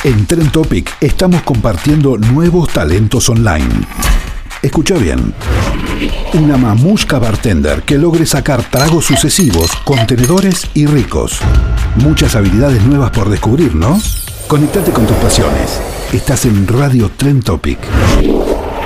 En Trend Topic estamos compartiendo nuevos talentos online. Escucha bien. Una mamusca bartender que logre sacar tragos sucesivos, contenedores y ricos. Muchas habilidades nuevas por descubrir, ¿no? Conectate con tus pasiones. Estás en Radio Trend Topic.